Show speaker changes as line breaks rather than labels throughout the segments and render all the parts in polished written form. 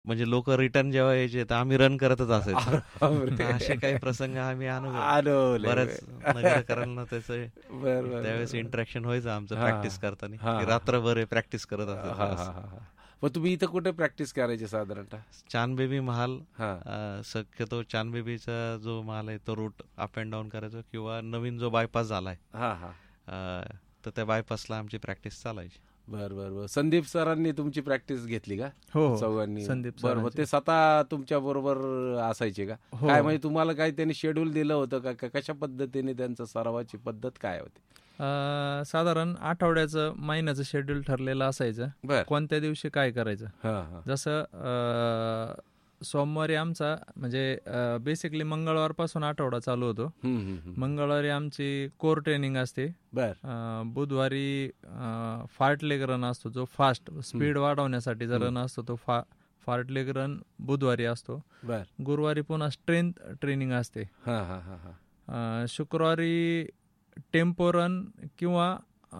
म्हणजे लोक रिटर्न जेव्हा यायचे तर आम्ही रन करतच असायचो.
बापरे.
असे काही प्रसंग आम्ही
अनुभवले.
बऱ्याच नगरकरांना त्याचं
बर बर
त्यावेळेस
बर.
इंटरॅक्शन व्हायचं आमचं
हा
प्रॅक्टिस करताना,
हा
की
हा
रात्रभर हे प्रॅक्टिस करत
हा
असायचं
हा हा
असं.
हा. मग तुम्ही इथं कुठे प्रॅक्टिस करायचे साधारणतः?
चांदबेबी महाल,
हा
शक्यतो चांदबेबीचा जो महाल आहे तो रूट अप अँड डाऊन करायचो, किंवा नवीन जो बायपास झालाय
हा हा.
तर त्या बायपासला आमची प्रॅक्टिस चालायची.
बर बर बर. संदीप सरांनी तुमची प्रॅक्टिस घेतली का?
हो हो,
चौघांनी?
संदीप
बरं. मग
सरांचे.
ते स्वतः तुमच्या बरोबर असायचे का?
हो.
काय म्हणजे तुम्हाला काही त्यांनी शेड्यूल दिलं होतं का? कशा पद्धतीने त्यांचं सरावाची पद्धत काय होती?
साधारण आठवड्याचं महिन्याचं शेड्यूल ठरलेलं असायचं,
बर.
कोणत्या दिवशी काय करायचं.
हा हा.
जसं सोमवारी आमचा म्हणजे बेसिकली मंगळवारपासून आठवडा चालू होतो. मंगळवारी आमची कोर ट्रेनिंग असते.
बर.
बुधवारी फार्ट लेग रन असतो, जो फास्ट स्पीड वाढवण्यासाठीचा रन असतो, तो फार्ट लेग रन बुधवारी असतो.
बर.
गुरुवारी पुन्हा स्ट्रेंथ ट्रेनिंग असते.
हा हा हा हा.
शुक्रवारी टेम्पो रन किंवा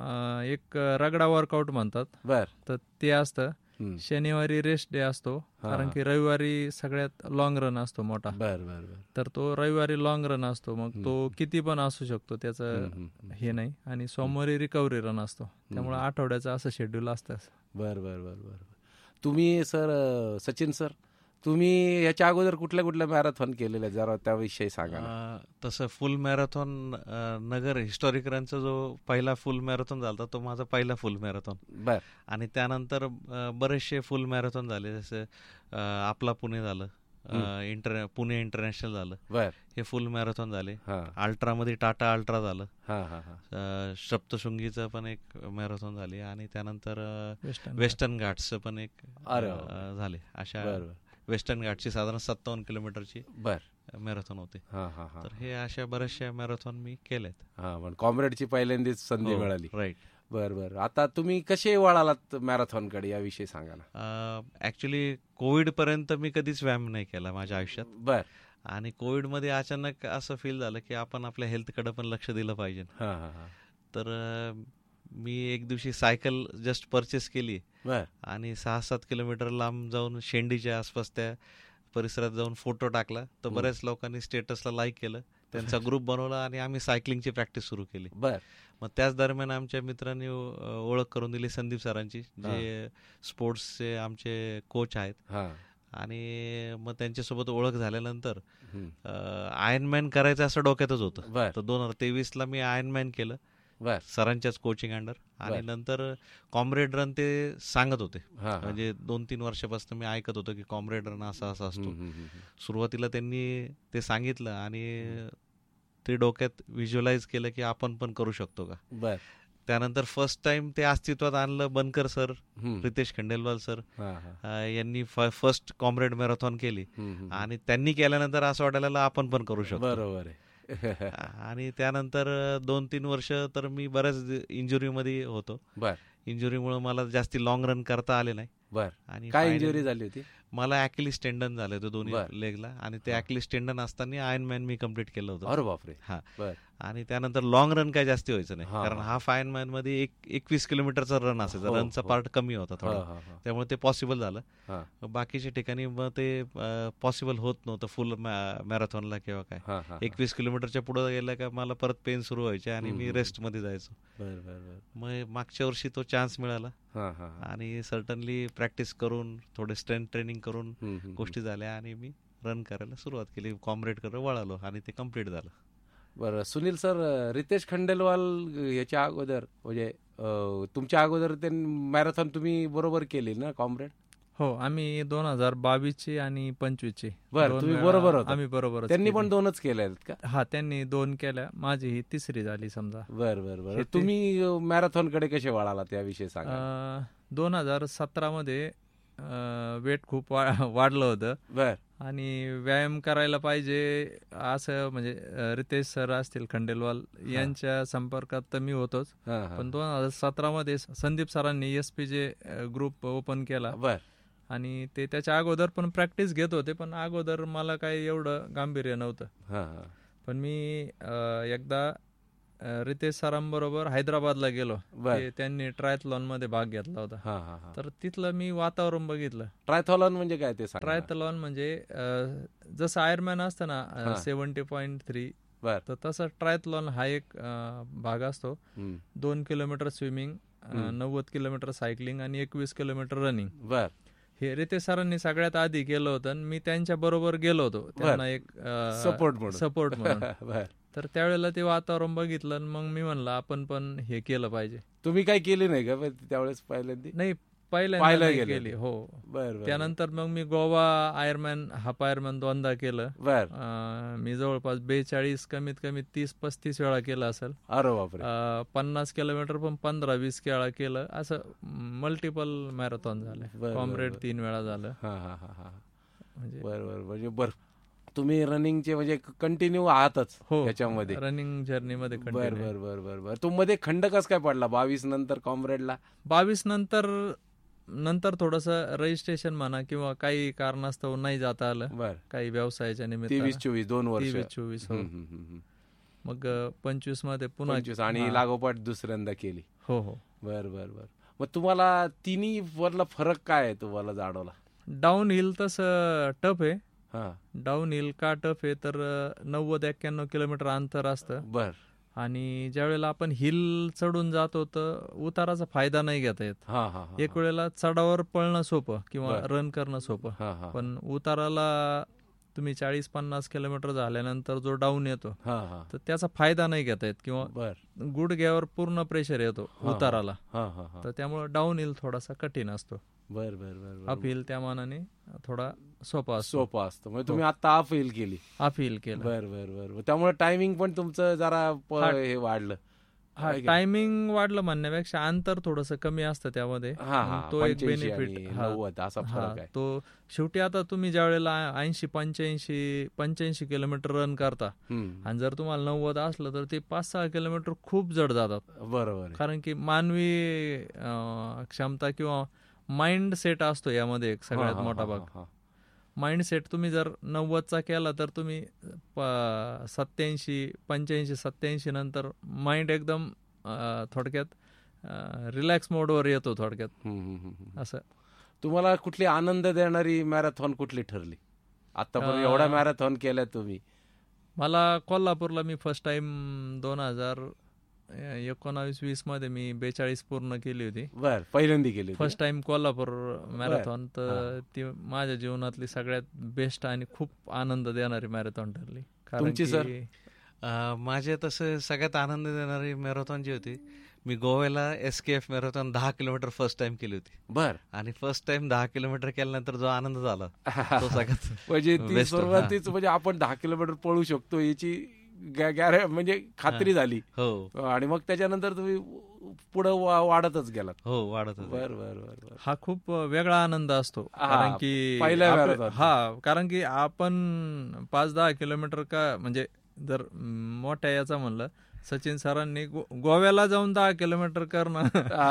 एक रगडा वर्कआउट म्हणतात,
बर.
तर ते असतं. शनिवारी रेस्ट डे असतो, कारण की रविवारी सगळ्यात लॉंग रन असतो मोठा.
बर बर बर.
तर तो रविवारी लॉंग रन असतो, मग तो किती पण असू शकतो, त्याचं हे नाही. आणि सोमवारी रिकव्हरी रन असतो. त्यामुळे आठवड्याचं असं शेड्यूल असतं.
बर बर बर बर. तुम्ही सर, सचिन सर, तुम्ही याच्या अगोदर कुठल्या कुठल्या मॅरेथॉन केलेल्या, जरा त्याविषयी सांगा ना.
तसं फुल मॅरेथॉन नगर हिस्टॉरिक रनचा जो पहिला फुल मॅरेथॉन झाला तो माझा पहिला फुल मॅरेथॉन.
बर.
आणि त्यानंतर बरेचसे फुल मॅरेथॉन झाले, जसं आपला पुणे झालं, पुणे इंटरनॅशनल झालं,
बर.
हे फुल मॅरेथॉन झाले.
हा
अल्ट्रामध्ये टाटा अल्ट्रा झालं,
हा हा हा.
सप्तशृंगीचं पण एक मॅरेथॉन झाली, आणि त्यानंतर
वेस्टर्न
वेस्टर्न घाट्सचं पण एक
अरे
झाले. अशा
बर.
वेस्टर्न घाटची साधारण 57 किलोमीटरची
बर.
मॅरेथॉन होते.
हा हा हा.
तर हे अशा बऱ्याचशा मॅरेथॉन मी केल्यात.
हा, पण कॉम्रेडची पहिल्यांदाच संधी मिळाली.
राईट.
बर बर. आता तुम्ही कसे वळालात मॅरेथॉनकडे, याविषयी सांगा ना.
ऍक्च्युली कोविड पर्यंत मी कधीच व्यायाम नाही केला माझ्या आयुष्यात.
बर.
आणि कोविडमध्ये अचानक असं फील झालं की आपण आपल्या हेल्थकडे पण लक्ष दिलं पाहिजे.
हा हा हा.
तर मी एक दिवशी सायकल जस्ट परचेस केली,
बर.
आणि 6-7 किलोमीटर लांब जाऊन शेंडीच्या आसपास त्या परिसरात जाऊन फोटो टाकला. तर बऱ्याच लोकांनी स्टेटसला लाईक केलं, त्यांचा ग्रुप बनवला, आणि आम्ही सायकलिंगची प्रॅक्टिस सुरू केली.
बर.
मग त्याच दरम्यान आमच्या मित्रांनी ओळख करून दिली संदीप सरांची, जे स्पोर्ट्सचे आमचे कोच आहेत.
हा.
आणि मग त्यांच्यासोबत ओळख झाल्यानंतर आयर्नमॅन करायचं असं डोक्यातच होतं.
बर.
तर 2023ला मी आयर्नमॅन केलं
बर.
सरांच्याच कोचिंग अंडर. आणि नंतर कॉम्रेड रन ते सांगत होते,
हा.
म्हणजे 2-3 वर्षापासून मी ऐकत होतो की कॉम्रेड रन असा असा असतो. सुरुवातीला त्यांनी ते सांगितलं, आणि ते डोक्यात व्हिज्युअलाइज केलं की आपण पण करू शकतो का.
बर.
त्यानंतर फर्स्ट टाइम ते अस्तित्वात आणलं. बनकर सर, रितेश खंडेलवाल सर यांनी फर्स्ट कॉम्रेड मॅरेथॉन केली, आणि त्यांनी केल्यानंतर असं वाटायला आपण पण करू शकतो.
बरोबर आहे.
आणि त्यानंतर 2-3 वर्ष तर मी बऱ्याच इंजुरीमध्ये होतो.
बर.
इंजुरीमुळे मला जास्ती लॉंग रन करता आले नाही.
बर.
आणि
काय इंजुरी झाली होती?
मला ॲक्युलिस टेंडन झालं होतं दोन्ही लेगला, आणि ते ॲक्युलिस टेंडन असताना आयर्नमॅन मी कम्प्लीट केलं होतं.
अरे बापरे.
हा.
बर.
आणि त्यानंतर लॉंग रन काय जास्ती व्हायचं नाही, कारण हाफ आयर्नमॅन मध्ये 21 किलोमीटरचा रन असायचा, रनचा पार्ट कमी होता थोडा, त्यामुळे ते पॉसिबल झालं. बाकीच्या ठिकाणी मग ते पॉसिबल होत नव्हतं फुल मॅरेथॉनला किंवा काय. 21 किलोमीटरच्या पुढे गेलं का मला परत पेन सुरू व्हायचे, आणि मी रेस्ट मध्ये जायचो. मग मागच्या वर्षी तो चान्स मिळाला, आणि सर्टनली प्रॅक्टिस करून थोडे स्ट्रेंथ ट्रेनिंग करून गोष्टी झाल्या, आणि मी रन करायला सुरुवात केली, कॉम्रेडकडे वळालो, आणि ते कम्प्लीट झालं.
बरं. सुनील सर, रितेश खंडेलवाल याच्या अगोदर, म्हणजे तुमच्या अगोदर ते मॅरेथॉन तुम्ही बरोबर केली ना कॉम्रेड?
हो, आम्ही 2022ची आणि 25ची.
बरं, तुम्ही बरोबर होता.
आम्ही बरोबर.
त्यांनी पण 2च केल्या का?
हा, त्यांनी 2 केल्या, माझी ही 3री झाली समजा.
बर बर बर. तुम्ही मॅरेथॉन कडे कसे वळाला, त्याविषयी सांगा.
2017मध्ये वेट खूप वाढलं होतं.
बर.
आणि व्यायाम करायला पाहिजे असं, म्हणजे रितेश सर असतील खंडेलवाल यांच्या संपर्कात तर मी होतोच, पण 2017मध्ये संदीप सरांनी SPJ ग्रुप ओपन केला.
बर.
आणि ते त्याच्या अगोदर पण प्रॅक्टिस घेत होते, पण अगोदर मला काही एवढं गांभीर्य नव्हतं. पण मी एकदा रितेश सरांबरोबर हैदराबादला गेलो. त्यांनी ट्रायथलॉन मध्ये भाग घेतला होता. तर तिथलं मी वातावरण बघितलं.
ट्रायथलॉन म्हणजे काय ते?
ट्रायथलॉन म्हणजे जसं आयर्नमॅन असतं ना 70.3, तर तसं ट्रायथलॉन हा एक भाग असतो. 2 किलोमीटर स्विमिंग, 90 किलोमीटर सायकलिंग आणि 21 किलोमीटर रनिंग. हे रितेश सरांनी सगळ्यात आधी केलं होतं. मी त्यांच्या बरोबर गेलो होतो त्यांना एक सपोर्ट म्हणून. तर त्यावेळेला ते वातावरण बघितलं, मग मी म्हणलं आपण पण हे केलं पाहिजे.
तुम्ही काय केले नाही का त्यावेळेस? पहिल्यांदा
नाही, पहिल्यांदा केली. हो. त्यानंतर मग मी गोवा आयर्नमॅन, हाफ आयर्नमॅन 2दा केलं. मी जवळपास 42 कमीत कमी 30-35 वेळा केलं असेल. 50 किलोमीटर पण 15-20 वेळा केलं. असं मल्टिपल मॅरेथॉन झालं. कॉम्रेड 3 वेळा झालं.
म्हणजे तुम्ही रनिंगचे म्हणजे कंटिन्यू आहातच त्याच्यामध्ये,
रनिंग जर्नी मध्ये.
बर. तो मध्ये खंड कस काय पडला 22 नंतर कॉम्रेडला?
22 नंतर थोडस रजिस्ट्रेशन म्हणा किंवा काही कारणास्तव नाही जाता आलं, काही व्यवसायाच्या निमित्त.
23-24 2 वर्ष.
23-24 मग 25 मध्ये पुन्हा.
आणि लागोपाठ दुसऱ्यांदा केली.
हो.
बर. मग तुम्हाला तिन्ही वरला फरक काय आहे तुम्हाला जाणवला?
डाऊन हिल तसं टफ आहे. डाऊन हिल का टफ आहे तर 90-91 किलोमीटर अंतर असतं. आणि ज्या वेळेला आपण हिल चढून जातो तर उताराचा फायदा नाही घेता येत. एक वेळेला चढावर पळणं सोपं किंवा रन करणं सोपं, पण उताराला तुम्ही 40-50 किलोमीटर झाल्यानंतर जो डाऊन येतो तर त्याचा फायदा नाही घेता येत, किंवा गुडघ्यावर पूर्ण प्रेशर येतो उताराला. तर त्यामुळे डाऊन हिल थोडासा कठीण असतो. अप हिल त्या मानाने थोडा सोपा
असतो. म्हणजे तुम्ही आता अप हिल केली?
अप हिल केलं.
बर. त्यामुळे टायमिंग पण तुमचं जरा हे वाढलं?
टायमिंग वाढलं म्हणण्यापेक्षा अंतर थोडस कमी असतं त्यामध्ये. तो एक बेनिफिट.
असा फरक आहे
तो. शेवटी आता तुम्ही ज्या वेळेला 80-85 किलोमीटर रन करता आणि जर तुम्हाला 90 असलं तर ते 5-6 किलोमीटर खूप जड जातात.
बरोबर.
कारण की मानवी क्षमता किंवा माइंड सेट असतो यामध्ये एक सगळ्यात मोठा भाग. माइंड सेट तुम्ही जर 90चा केला तर तुम्ही 85-87 नंतर माइंड एकदम थोडक्यात रिलॅक्स मोडवर येतो थोडक्यात. असं.
तुम्हाला कुठली आनंद देणारी मॅरेथॉन कुठली ठरली आतापर्यंत? एवढा मॅरेथॉन केल्या तुम्ही.
मला कोल्हापूरला मी फर्स्ट टाइम 2019-20 मध्ये मी 42 पूर्ण केली होती.
पहिल्यांदा केली
फर्स्ट टाइम कोल्हापूर मॅरेथॉन. तर ती माझ्या जीवनातली सगळ्यात बेस्ट आणि खूप आनंद देणारी मॅरेथॉन ठरली.
तुमची सर?
माझे तसं सगळ्यात आनंद देणारी मॅरेथॉन जी होती, मी गोव्याला SKF marathon 10 kilometre first time केली होती. आणि फर्स्ट टाइम 10 किलोमीटर केल्यानंतर जो आनंद झाला तो सगळ्यात
म्हणजे सुरुवातीच म्हणजे आपण 10 किलोमीटर पळू शकतो याची म्हणजे खात्री झाली. आणि मग त्याच्यानंतर तुम्ही पुढे वाढतच गेलात.
वाढतच.
बर.
हा खूप वेगळा आनंद असतो. कारण की कारण की आपण 5-10 किलोमीटर का म्हणजे जर मोठ्या याचा म्हणलं, सचिन सरांनी गोव्याला जाऊन 10 किलोमीटर करणं.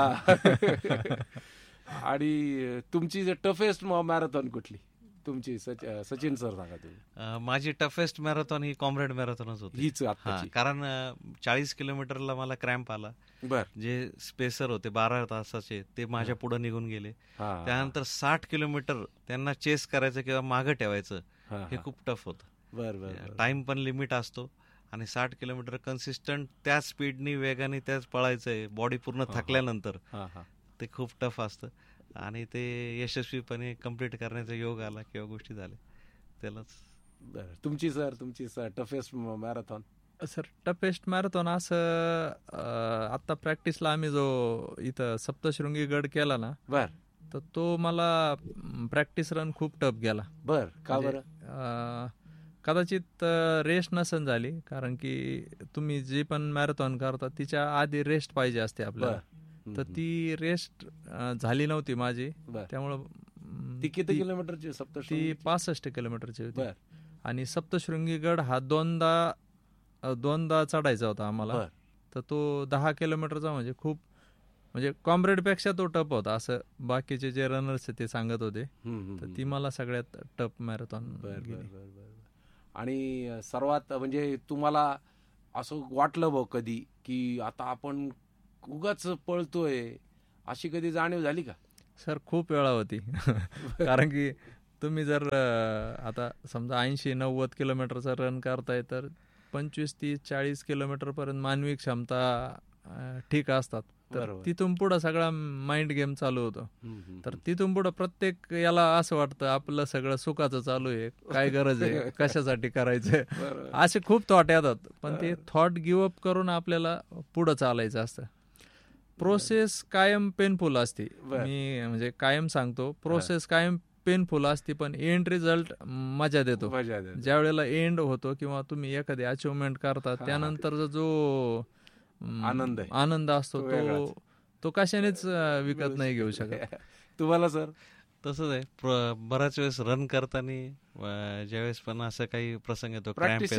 आणि तुमची टफेस्ट मॅरेथॉन कुठली तुमची सचिन सर सांगा तुम्ही?
माझी टफेस्ट मॅरेथॉन ही कॉम्रेड मॅरेथॉनच होती.
हीच
कारण 40 किलोमीटरला मला क्रॅम्प आला. जे स्पेसर होते 12 तासाचे ते माझ्या पुढे निघून गेले. त्यानंतर 60 किलोमीटर त्यांना चेस करायचं किंवा मागं ठेवायचं हे खूप टफ होतं. टाइम पण लिमिट असतो आणि 60 किलोमीटर कन्सिस्टंट त्याच स्पीडनी वेगाने त्याच पळायचंय बॉडी पूर्ण थकल्यानंतर ते खूप टफ असतं. आणि ते यशस्वीपणे कम्प्लीट करण्याचा योग आला किंवा गोष्टी झाल्या त्यालाच.
तुमची sir toughest marathon?
Sir toughest marathon असं आता प्रॅक्टिसला आम्ही जो इथं सप्तशृंगी गड केला ना, तर तो मला प्रॅक्टिस रन खूप टफ गेला.
का बरं?
कदाचित रेस्ट नसन झाली, कारण की तुम्ही जी पण मॅरेथॉन करता तिच्या आधी रेस्ट पाहिजे असते आपल्याला. तर ती रेस्ट झाली नव्हती माझी. त्यामुळं
ती किती किलोमीटरची?
ती 65 किलोमीटरची होती. आणि सप्तशृंगी गड हा दोनदा चढायचा होता आम्हाला. तर तो 10 किलोमीटरचा म्हणजे खूप म्हणजे कॉम्रेड पेक्षा तो टफ होता असं बाकीचे जे रनर्स ते सांगत होते. तर ती मला सगळ्यात टफ मॅरेथॉन.
आणि सर्वात म्हणजे तुम्हाला असं वाटलं कधी की आता आपण उगाच पळतोय, अशी कधी जाणीव झाली का?
सर खूप वेळा होती. कारण की तुम्ही जर आता समजा 80-90 किलोमीटरचा रन करताय तर 25-30-40 किलोमीटरपर्यंत मानवी क्षमता ठीक असतात. तर तिथून पुढं सगळा माइंड गेम चालू होतो. तर तिथून पुढं प्रत्येक याला असं वाटतं आपलं सगळं सुखाचं चालू आहे, काय गरज आहे, कशासाठी करायचंय, असे खूप थॉट येतात. पण ते थॉट गिव्ह अप करून आपल्याला पुढं चालायचं असतं. प्रोसेस कायम पेनफुल असते. मी म्हणजे कायम सांगतो, प्रोसेस कायम पेनफुल असते, पण एंड रिझल्ट मजा देतो. ज्या वेळेला एंड होतो किंवा तुम्ही एखादी अचिव्हमेंट करता त्यानंतरचा जो आनंद असतो तो कशानेच विकत नाही घेऊ शकत.
तुम्हाला सर
तसंच आहे. बऱ्याच वेळेस रन करताना ज्यावेळेस पण असं काही प्रसंग येतो,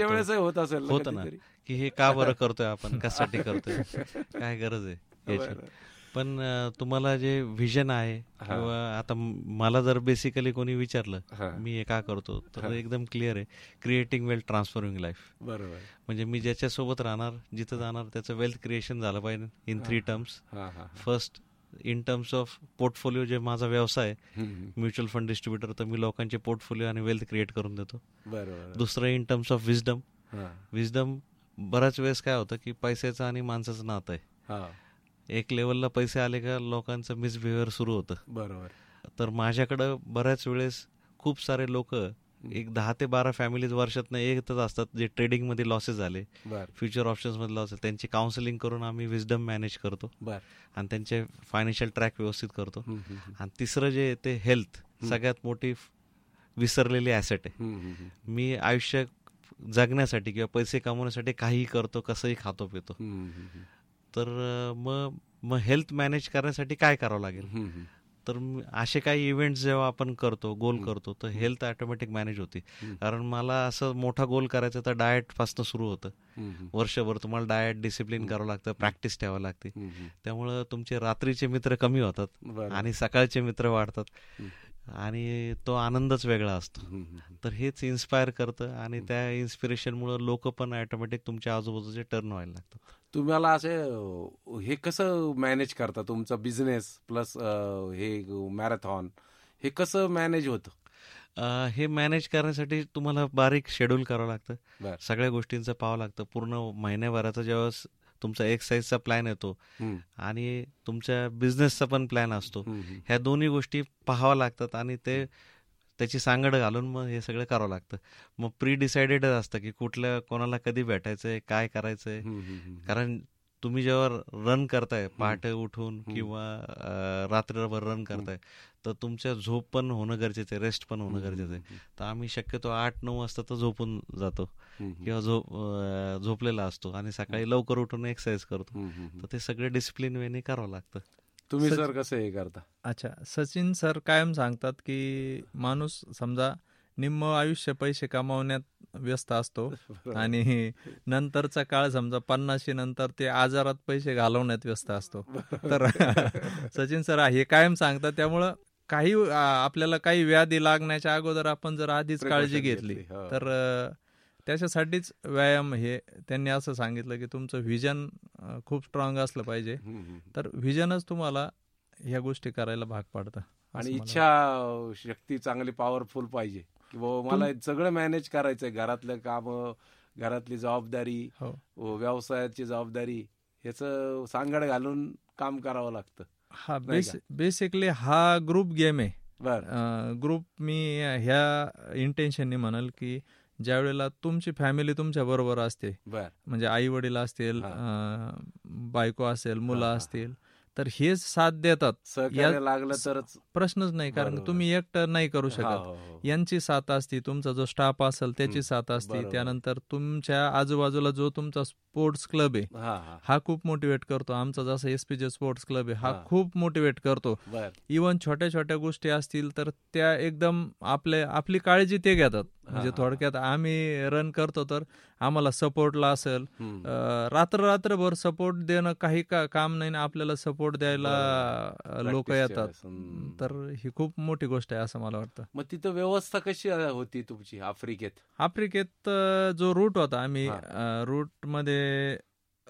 होतं ना की हे का बरं करतोय आपण, कशासाठी करतोय, काय गरज आहे याची. पण तुम्हाला जे व्हिजन आहे किंवा आता मला जर बेसिकली कोणी विचारलं मी हे का करतो, तर एकदम क्लिअर आहे, क्रिएटिंग वेल्थ, ट्रान्सफॉर्मिंग लाईफ.
बरोबर.
म्हणजे मी ज्याच्यासोबत राहणार, जिथं जाणार, त्याचं वेल्थ क्रिएशन झालं पाहिजे in 3 terms. First in terms of portfolio, जे माझा व्यवसाय आहे म्युच्युअल फंड डिस्ट्रीब्युटर, तर मी लोकांचे पोर्टफोलिओ आणि वेल्थ क्रिएट करून देतो. दुसरं in terms of wisdom. Wisdom बऱ्याच वेळेस काय होतं की पैशाचं आणि माणसाचं नातं आहे. एक लेवलला पैसे आले का लोकांचं मिसबिहेवियर सुरू होतं.
बरोबर.
तर माझ्याकडं बऱ्याच वेळेस खूप सारे लोक, एक 10 ते 12 फॅमिलीज वर्षातनं येतच असतात, जे ट्रेडिंग मध्ये लॉसेस झाले, फ्युचर ऑप्शन्स मध्ये लॉसेस, त्यांची काउन्सिलिंग करून आम्ही विजडम मॅनेज करतो आणि त्यांचे फायनान्शियल ट्रॅक व्यवस्थित करतो. आणि तिसरं जे ते हेल्थ, सगळ्यात मोठी विसरलेली ॲसेट आहे. मी आयुष्य जगण्यासाठी किंवा पैसे कमवण्यासाठी काहीही करतो, कसंही खातो पितो. तर मग हेल्थ मॅनेज करण्यासाठी काय करावं लागेल, तर असे काही इव्हेंट्स जेव्हा आपण करतो, गोल करतो, तर हेल्थ ऑटोमॅटिक मॅनेज होते. कारण मला असं मोठा गोल करायचा तर डाएट पासून सुरू होतं. वर्षभर तुम्हाला डाएट डिसिप्लिन करावं लागतं, प्रॅक्टिस ठेवावं लागते. त्यामुळं तुमचे रात्रीचे मित्र कमी होतात आणि सकाळचे मित्र वाढतात आणि तो आनंदच वेगळा असतो. तर हेच इन्स्पायर करतं आणि त्या इन्स्पिरेशनमुळे लोक पण ऑटोमॅटिक तुमच्या आजूबाजूचे टर्न व्हायला लागतात.
तुम्हाला असे हे कसं मॅनेज करता, तुमचा बिझनेस प्लस हे मॅरेथॉन, हे कसं मॅनेज होतं?
हे मॅनेज करण्यासाठी तुम्हाला बारीक शेड्यूल करावं लागतं, सगळ्या गोष्टींचं पाहावं लागतं. पूर्ण महिन्याभराचा जेव्हा तुमचा एक्सरसाइजचा प्लॅन येतो आणि तुमच्या बिझनेसचा पण प्लॅन असतो, ह्या दोन्ही गोष्टी पाहाव्या लागतात आणि त्याची सांगड घालून मग हे सगळं करावं लागतं. मग प्री डिसाइडेडच असतं की कोणाला कधी भेटायचंय, काय करायचंय. कारण तुम्ही जेव्हा रन करताय पहाटे उठून किंवा रात्रभर रन करताय, तर तुमच्या झोप पण होणं गरजेचं आहे, रेस्ट पण होणं गरजेचं आहे. तर आम्ही शक्यतो 8-9 वाजता तर झोपून जातो किंवा झोपलेला असतो आणि सकाळी लवकर उठून एक्सरसाइज करतो. तर ते सगळे डिसिप्लिन वेने करावं लागतं.
तुम्ही सर कसं हे करता?
अच्छा, सचिन सर कायम सांगतात की माणूस समजा निम्म आयुष्य पैसे कमावण्यात व्यस्त असतो आणि नंतरचा काळ समजा 50 नंतर ते आजारात पैसे घालवण्यात व्यस्त असतो. तर सचिन सर हे कायम सांगतात. त्यामुळं आपल्याला काही व्याधी लागण्याच्या अगोदर आपण जर आधीच काळजी घेतली तर त्याच्यासाठीच व्यायाम. हे त्यांनी असं सांगितलं की तुमचं व्हिजन खूप स्ट्रॉंग असलं पाहिजे, तर व्हिजनच तुम्हाला ह्या गोष्टी करायला भाग पाडतं.
आणि इच्छा शक्ती चांगली पॉवरफुल पाहिजे की मला सगळं मॅनेज करायचंय, घरातलं काम, घरातली जबाबदारी, व्यवसायाची जबाबदारी, ह्याचं सांगड घालून काम करावं लागतं.
हा बेसिकली हा ग्रुप गेम आहे. ग्रुप मी ह्या इंटेन्शनने म्हणाल की ज्या वेळेला तुमची फॅमिली तुमच्या बरोबर असते, म्हणजे आई वडील असतील, बायको असेल, मुलं असतील, तर हे साथ देतात,
लागलं तर
प्रश्नच नाही. कारण तुम्ही एकटं नाही करू शकत. यांची साथ असते, तुमचा जो स्टाफ असेल त्याची साथ असते. त्यानंतर तुमच्या आजूबाजूला जो तुमचा स्पोर्ट्स क्लब आहे हा खूप मोटिवेट करतो. आमचा जसा एसपीजे स्पोर्ट्स क्लब आहे हा खूप मोटिवेट करतो. इव्हन छोट्या छोट्या गोष्टी असतील तर त्या एकदम आपली काळजी ते घेतात. म्हणजे थोडक्यात आम्ही रन करतो तर आम्हाला सपोर्टला असेल, रात्रभर सपोर्ट देणं काही काम नाही ना, आपल्याला सपोर्ट द्यायला लोक येतात. तर ही खूप मोठी गोष्ट आहे असं मला वाटतं.
मग तिथं व्यवस्था कशी होती तुमची आफ्रिकेत?
आफ्रिकेत जो रूट होता, आम्ही रूट मध्ये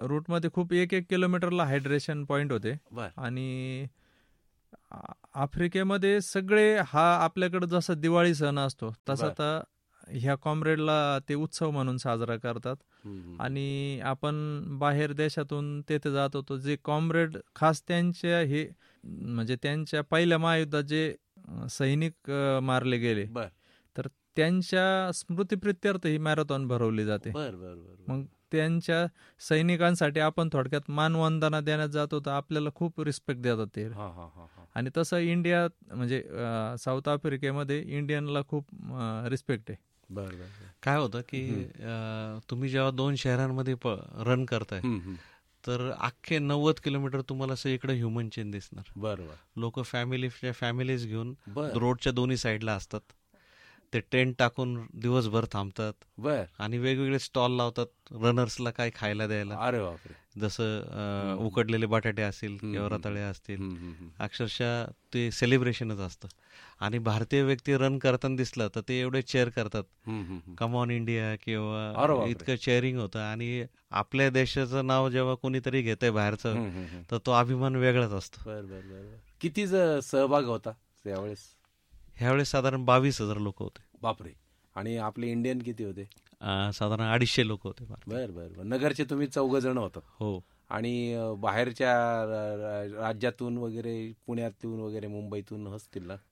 रूटमध्ये खूप 1-1 किलोमीटरला हायड्रेशन पॉइंट होते. आणि आफ्रिकेमध्ये सगळे हा आपल्याकडे जसा दिवाळी सण असतो तसा तर ह्या कॉम्रेडला ते उत्सव म्हणून साजरा करतात. आणि आपण बाहेर देशातून तेथे जात होतो, जे कॉम्रेड खास त्यांच्या हे म्हणजे त्यांच्या पहिल्या महायुद्धात जे सैनिक मारले गेले तर त्यांच्या स्मृतिप्रित्यर्थ ही मॅरेथॉन भरवली जाते. मग त्यांच्या सैनिकांसाठी आपण थोडक्यात मानवंदना देण्यात जातो तर आपल्याला खूप रिस्पेक्ट देतात ते. आणि तसं इंडियात म्हणजे साऊथ आफ्रिकेमध्ये इंडियनला खूप रिस्पेक्ट आहे.
काय होतं की तुम्ही जेव्हा 2 शहरांमध्ये रन करताय तर अख्खे 90 किलोमीटर तुम्हाला असं इकडे ह्युमन चेन दिसणार. लोक फॅमिलीज घेऊन रोडच्या दोन्ही साईडला असतात. ते टेंट टाकून दिवसभर थांबतात आणि वेगवेगळे स्टॉल लावतात रनर्सला काय खायला द्यायला. जसं उकडलेले बटाटे असतील किंवा रताळे असतील, अक्षरशः ते सेलिब्रेशनच असतं. आणि भारतीय व्यक्ती रन करताना दिसलं तर ते एवढे चेअर करतात, कम ऑन इंडिया किंवा इतकं चेअरिंग होतं. आणि आपल्या देशाचं नाव जेव्हा कोणीतरी घेतंय बाहेरचं तर तो अभिमान वेगळाच असतो.
किती सहभाग होता यावेळेस?
ह्यावेळेस साधारण 22,000 लोक होते.
बापरे. आणि आपले इंडियन किती होते?
साधारण 250 लोक होते.
बरं. नगरचे तुम्ही 4 जण होतात?
हो.
आणि बाहेरच्या राज्यातून वगैरे, पुण्यातून वगैरे, मुंबईतून असतील ना?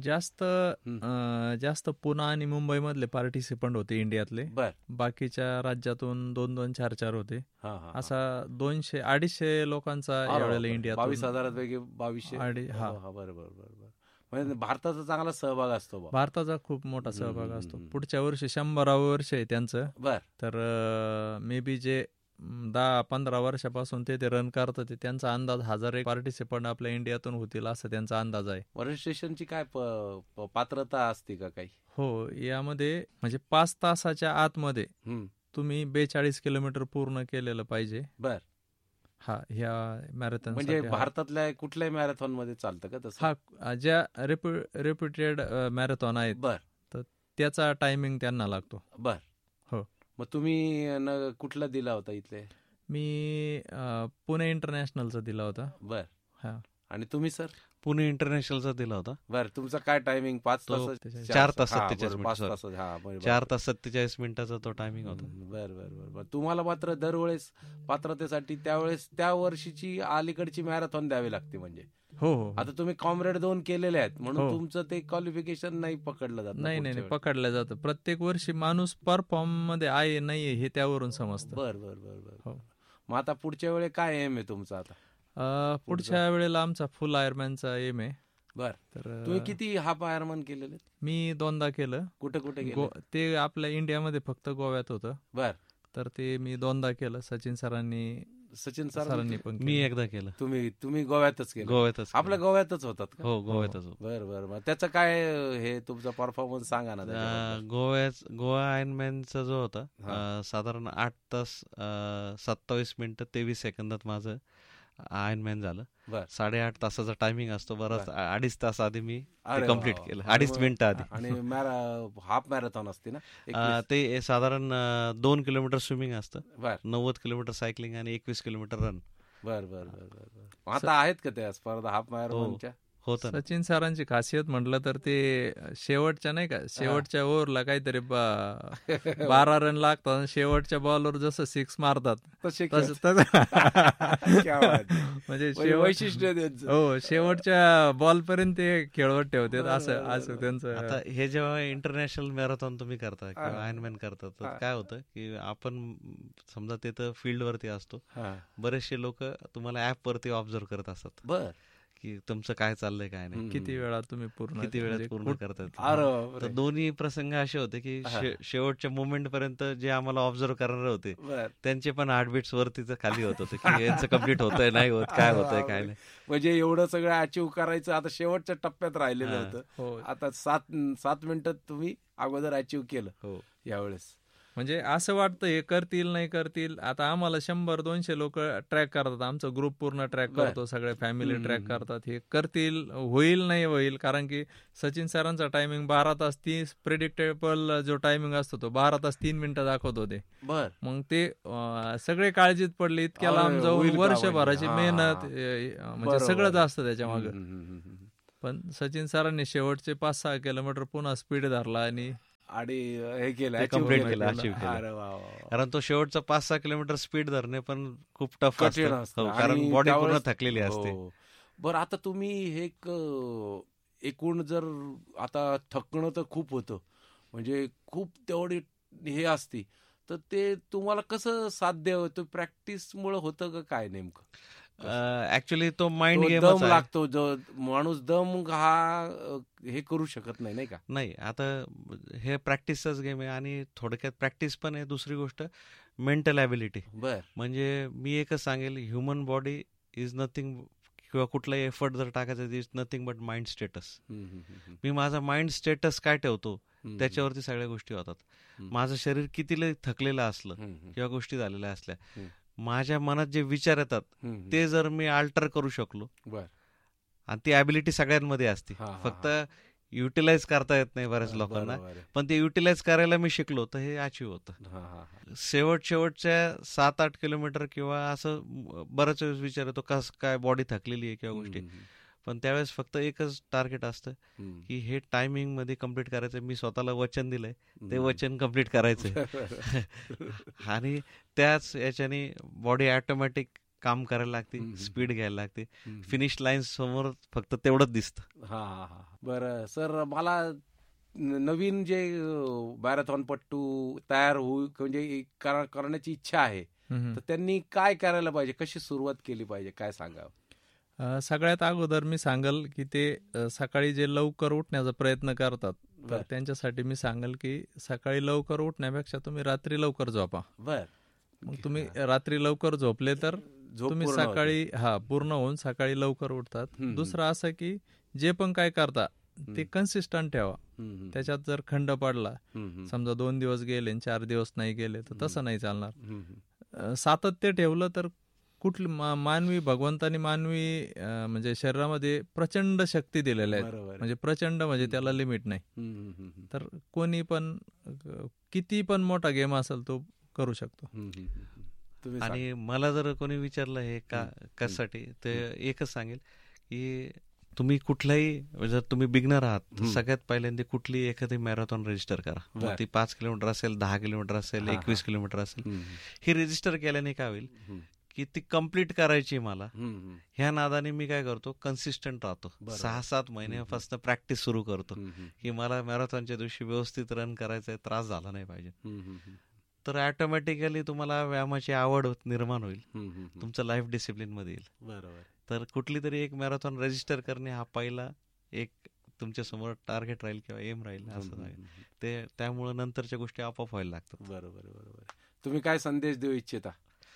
जास्त पुणे आणि मुंबई मधले पार्टिसिपंट होते इंडियातले. बाकीच्या राज्यातून 2-2, 4-4 होते. असा 200-250 लोकांचा यावेळेला इंडियात.
22,000 2200. बरोबर. म्हणजे भारताचा चांगला सहभाग असतो.
भारताचा खूप मोठा सहभाग असतो. पुढच्या वर्षी 100वे वर्ष आहे त्यांचं. तर मे बी जे 10-15 वर्षापासून ते रन करतात त्यांचा अंदाज 1000 पार्टिसिपंट आपल्या इंडियातून होतील असं त्यांचा अंदाज आहे.
रजिस्ट्रेशनची काय पात्रता असते का काही?
हो, यामध्ये म्हणजे 5 तासाच्या आतमध्ये तुम्ही 42 किलोमीटर पूर्ण केलेलं पाहिजे. ह्या मॅरेथॉन.
म्हणजे भारतातल्या कुठल्याही मॅरेथॉन मध्ये चालतं का तसं?
ज्या रेप्युटेड मॅरेथॉन आहेत तर त्याचा टायमिंग त्यांना लागतो. हो.
मग तुम्ही कुठला दिला होता इथले?
मी पुणे इंटरनॅशनलचा दिला होता.
आणि तुम्ही सर?
पुणे इंटरनॅशनलचा दिला होता.
तुमचा काय टायमिंग? 5 तास?
4 तास 47 मिनिटाचा तो टायमिंग होता.
बरं. तुम्हाला मात्र दरवेळेस पात्रतेसाठी त्या वर्षीची अलीकडची मॅरेथॉन द्यावी लागते म्हणजे?
हो.
आता तुम्ही कॉम्रेड 2 केलेले आहेत म्हणून तुमचं ते क्वालिफिकेशन नाही पकडलं जात?
नाही, पकडलं जातं. प्रत्येक वर्षी माणूस परफॉर्म मध्ये आहे नाहीये हे त्यावरून समजतं.
बरं. मग आता पुढच्या वेळी काय एम आहे तुमचा? आता
पुढच्या वेळेला आमचा फुल आयरमॅनचा एम आहे.
तर तुम्ही किती हाफ आयरमॅन केलेले?
मी 2दा केलं.
कुठे?
ते आपल्या इंडियामध्ये फक्त गोव्यात होतं. तर ते मी 2दा केलं. सचिन सरांनी पण
मी एकदा केलं.
तुम्ही गोव्यातच केलं?
गोव्यातच.
आपल्या गोव्यातच होतात का?
हो, गोव्यातच.
बरं. त्याचं काय हे तुमचा परफॉर्मन्स सांगा ना.
गोवा आयर्नमॅनचा जो होता साधारण 8 तास 27 मिनिटं 23 सेकंदात माझं आयर्नमॅन झालं. 8.5 तासाचा टायमिंग असतो. बराच 2.5 तास आधी मी कम्प्लीट केलं. 2.5 मिनिटं आधी.
आणि हाफ मॅरेथॉन असते ना?
ते साधारण 2 किलोमीटर स्विमिंग असतं, 90 किलोमीटर सायकलिंग आणि 21 किलोमीटर रन.
बरं. आता आहेत का त्या स्पर्धा हाफ मॅरेथॉनच्या?
सचिन सरांची खासियत म्हटलं तर ते शेवटच्या नाही का, शेवटच्या ओव्हरला काहीतरी 12 रन लागतात. शेवटच्या बॉलवर जसं 6 मारतात म्हणजे
वैशिष्ट्य.
हो, शेवटच्या बॉल पर्यंत ते खेळवत ठेवते. असं त्यांचं.
आता हे जेव्हा इंटरनॅशनल मॅरेथॉन तुम्ही करता किंवा आयर्नमॅन करता तर काय होतं की आपण समजा तिथं फील्ड वरती असतो, बरेचसे लोक तुम्हाला ऍप वरती ऑब्झर्व करत असतात की तुमचं काय चाललंय काय नाही,
किती वेळात तुम्ही
किती वेळात पूर्ण करतात. तर दोन्ही प्रसंग असे होते की शेवटच्या मोमेंट पर्यंत जे आम्हाला ऑब्झर्व करणारे होते त्यांचे पण हार्टबीट्स वरतीच खाली होत होते की यांचं कम्प्लीट होतंय नाही होत, काय होतंय काय नाही.
म्हणजे एवढं सगळं अचीव्ह करायचं आता शेवटच्या टप्प्यात राहिलेलं होतं. आता 7 मिनिटात तुम्ही अगोदर अचीव्ह केलं यावेळेस.
म्हणजे असं वाटतं हे करतील नाही करतील. आता आम्हाला 100-200 लोक ट्रॅक करतात, आमचा ग्रुप पूर्ण ट्रॅक करतो, सगळे फॅमिली ट्रॅक करतात. हे करतील, होईल नाही होईल, कारण की सचिन सरांचा टायमिंग 12 तास 30 प्रेडिक्टेबल जो टायमिंग असतो तो 12 तास 3 मिनिटं दाखवत होते. मग ते सगळे काळजीत पडले, इतक्या लांब जाऊन वर्षभराची मेहनत म्हणजे सगळंच असतं त्याच्या मागं. पण सचिन सरांनी शेवटचे 5-6 किलोमीटर पुन्हा स्पीड धरला आणि
हे केलं, कम्प्लीट केलं, अचीव केलं. कारण तो शेवटचा 5-6 किलोमीटर स्पीड धरणे पण खूप टफ असतं, कारण बॉडी पूर्ण थकलेली असते.
बरं, आता तुम्ही हे एकूण जर आता थकणं तर खूप होतं, म्हणजे खूप तेवढी हे असते, तर ते तुम्हाला कसं साध्य होतं? प्रॅक्टिसमुळे होतं का काय नेमकं?
ऍक्च्युली तो माइंड गेम
लागतो, माणूस दम हा हे करू शकत नाही, नाही का?
नाही, आता हे प्रॅक्टिसचाच गेम आहे आणि थोडक्यात प्रॅक्टिस पण आहे. दुसरी गोष्ट मेंटल ॲबिलिटी. म्हणजे मी एकच सांगेल, ह्युमन बॉडी इज नथिंग, किंवा कुठलाही एफर्ट जर टाकायचा is nothing but mind status. मी माझा माइंड स्टेटस काय ठेवतो त्याच्यावरती सगळ्या गोष्टी होतात. माझं शरीर कितीला थकलेलं असलं किंवा गोष्टी झालेल्या असल्या, माझ्या मनात जे विचार येतात ते जर मी अल्टर करू शकलो, आणि ती ॲबिलिटी सगळ्यांमध्ये असते, फक्त युटिलाइज करता येत नाही बऱ्याच लोकांना, पण ते युटिलाइज करायला मी शिकलो तर हे अचीव होतं. शेवटच्या 7-8 किलोमीटर किंवा असं बराच वेळेस विचार येतो कसं काय बॉडी थकलेली आहे किंवा गोष्टी, पण त्यावेळेस फक्त एकच टार्गेट असतं की हे टायमिंग मध्ये कम्प्लीट करायचं. मी स्वतःला वचन दिलंय, ते वचन कम्प्लीट करायचंय. आणि त्याच याच्याने बॉडी ऑटोमॅटिक काम करायला लागते, स्पीड घ्यायला लागते. फिनिश लाईन समोर फक्त तेवढंच दिसतं.
बरं सर, मला नवीन जे मॅरेथॉनपट्टू तयार म्हणजे करण्याची इच्छा आहे, तर त्यांनी काय करायला पाहिजे, कशी सुरुवात केली पाहिजे, काय सांगावं?
सगळ्यात अगोदर मी सांगल की ते सकाळी जे लवकर उठण्याचा प्रयत्न करतात, तर त्यांच्यासाठी मी सांगेल की सकाळी लवकर उठण्यापेक्षा तुम्ही रात्री लवकर झोपा. मग तुम्ही रात्री लवकर झोपले तर तुम्ही सकाळी पूर्ण होऊन सकाळी लवकर उठतात. दुसरं असं की जे पण काय करता ते कन्सिस्टंट ठेवा. त्याच्यात जर खंड पडला, समजा 2 दिवस गेले 4 दिवस नाही गेले, तर तसं नाही चालणार. सातत्य ठेवलं तर कुठली मानवी भगवंतानी म्हणजे शरीरामध्ये प्रचंड शक्ती दिलेल्या आहेत, म्हणजे प्रचंड, म्हणजे त्याला लिमिट नाही. तर कोणी पण किती पण मोठा गेम असेल तो करू शकतो.
आणि मला जर कोणी विचारलं हे कशासाठी, तर एकच सांगेल की तुम्ही कुठलाही, जर तुम्ही बिगनर आहात, सगळ्यात पहिल्यांदा कुठली एखादी मॅरेथॉन रजिस्टर करा. ती 5 किलोमीटर असेल, 10 किलोमीटर असेल, 21 किलोमीटर असेल. हे रजिस्टर केल्याने काय होईल की ती कम्प्लीट करायची मला. ह्या नादाने मी काय करतो, कन्सिस्टंट राहतो. 6-7 महिन्यापासून प्रॅक्टिस सुरू करतो की मला मॅरेथॉनच्या दिवशी व्यवस्थित रन करायचा, त्रास झाला नाही पाहिजे. तर ऑटोमॅटिकली तुम्हाला व्यायामाची आवड निर्माण होईल, तुमचं लाईफ डिसिप्लिन मध्ये येईल. तर कुठली तरी एक मॅरेथॉन रजिस्टर करणे हा पहिला एक तुमच्या समोर टार्गेट राहील किंवा एम राहील, असं राहील. त्यामुळे नंतरच्या गोष्टी आपोआप व्हायला लागतात.
बरोबर. तुम्ही काय संदेश देऊ इच्छिता?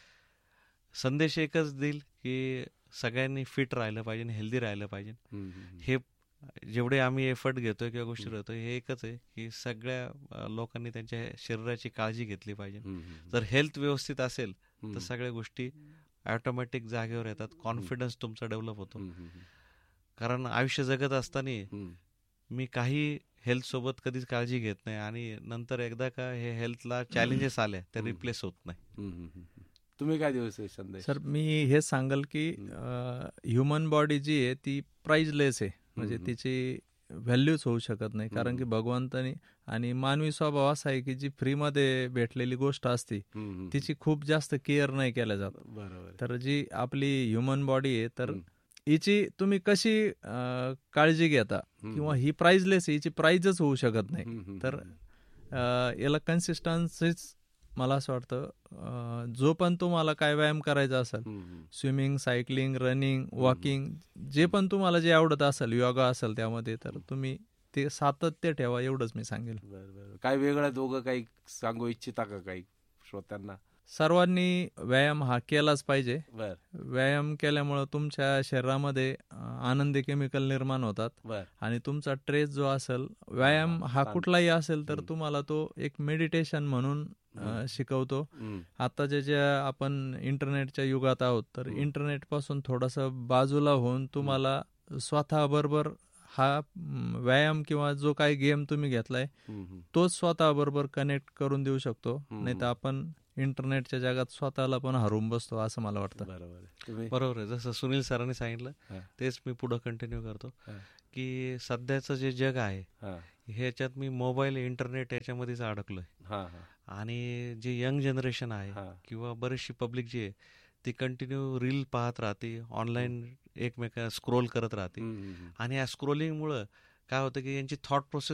संदेश एकच देईल की सगळ्यांनी फिट राहिलं पाहिजे, हेल्दी राहिलं पाहिजे. हे जेवढे आम्ही एफर्ट घेतोय किंवा गोष्टी करतोय, हे एकच आहे की सगळ्या लोकांनी त्यांच्या शरीराची काळजी घेतली पाहिजे. जर हेल्थ व्यवस्थित असेल तर सगळ्या गोष्टी ऑटोमॅटिक जागेवर येतात, कॉन्फिडन्स तुमचा डेव्हलप होतो. कारण आयुष्य जगत असताना मी काही हेल्थ सोबत कधीच काळजी घेत नाही, आणि नंतर एकदा का हे हेल्थला चॅलेंजेस आले तर रिप्लेस होत नाही.
तुम्ही काय देऊ संदेश?
सर, मी हे सांगल की ह्युमन बॉडी जी आहे ती प्राइजलेस आहे, म्हणजे तिची व्हॅल्यूच होऊ शकत नाही. कारण की भगवंतानी आणि मानवी स्वभाव असा आहे की जी फ्रीमध्ये भेटलेली गोष्ट असते तिची खूप जास्त केअर नाही केल्या जात. तर जी आपली ह्युमन बॉडी आहे, तर हिची तुम्ही कशी काळजी घेता, किंवा ही प्राइजलेस आहे, हिची प्राइजच होऊ शकत नाही. तर याला कन्सिस्टन्सीच, मला असं वाटतं, जो पण तुम्हाला काय व्यायाम करायचा असेल, स्विमिंग, सायकलिंग, रनिंग, वॉकिंग, जे पण तुम्हाला जे आवडत असेल, योगा असेल त्यामध्ये, तर तुम्ही ते सातत्य ठेवा, एवढंच मी सांगेल.
काय वेगळं दोघं काही सांगू इच्छिता का काही श्रोत्यांना?
सर्वांनी व्यायाम हा केलाच पाहिजे. व्यायाम केल्यामुळे तुमच्या शरीरामध्ये आनंदी केमिकल निर्माण होतात, आणि तुमचा स्ट्रेस जो असेल, व्यायाम हा कुठलाही असेल तर तुम्हाला तो एक मेडिटेशन म्हणून शिकवतो. आताच्या ज्या आपण इंटरनेटच्या युगात आहोत, तर इंटरनेट पासून थोडंसं बाजूला होऊन तुम्हाला स्वतःबरोबर हा व्यायाम किंवा जो काही गेम तुम्ही घेतलाय तोच स्वतःबरोबर कनेक्ट करून देऊ शकतो. नाही तर आपण इंटरनेटच्या जगात स्वतःला पण हरवून बसतो असं मला वाटतं.
बरोबर आहे. जसं सुनील सरांनी सांगितलं तेच मी पुढे कंटिन्यू करतो की सध्याचं जे जग आहे ह्याच्यात मी मोबाईल इंटरनेट याच्यामध्येच अडकलोय. आणि जे यंग जनरेशन आहे किंवा बरीचशी पब्लिक जी आहे ती कंटिन्यू रील पाहत राहते, ऑनलाईन एकमेकांना स्क्रोल करत राहते. आणि या स्क्रोलिंगमुळं काय होतं की यांची थॉट प्रोसेस